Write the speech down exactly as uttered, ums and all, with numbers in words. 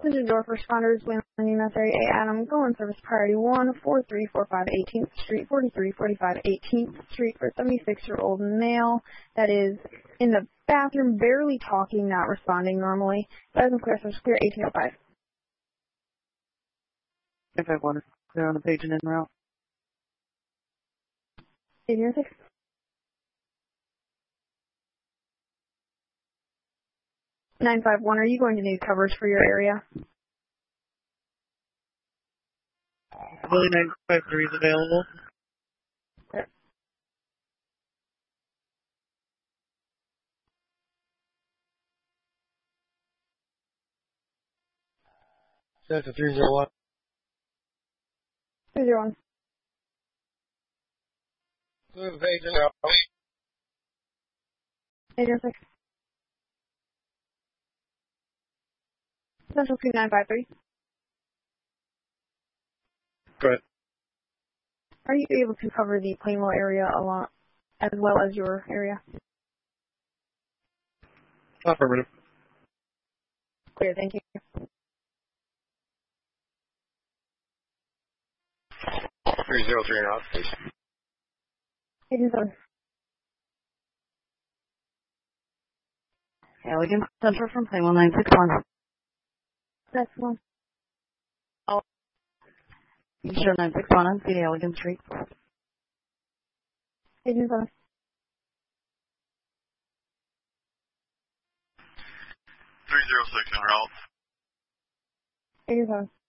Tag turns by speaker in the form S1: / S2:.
S1: This is Dorf Responders, Wayne Mass Area A. Adam, going service priority one, four three four five eighteenth Street, forty-three forty-five eighteenth Street for a seventy-six-year-old male that is in the bathroom, barely talking, not responding normally. Doesn't clear, so clear eighteen oh five.
S2: If I want to clear on the page and in route.
S1: eighteen oh six. nine five one, are you going to need covers for your area?
S2: Billy nine five three is available.
S1: Okay.
S3: That's a three zero one.
S1: three zero one.
S3: Clear the page and route.
S1: eighteen oh six. Central two nine five three.
S3: Go ahead.
S1: Are you able to cover the Plainwell area along, as well as your area?
S3: Affirmative.
S1: Clear, thank you.
S3: three zero three and out, please.
S1: eighteen oh seven.
S2: Elegant Central from Plainwell nine six one.
S1: That's one.
S2: You show nine six one on C Elegant Street.
S1: eighteen oh seven.
S3: three zero six en route.
S1: eighteen oh seven.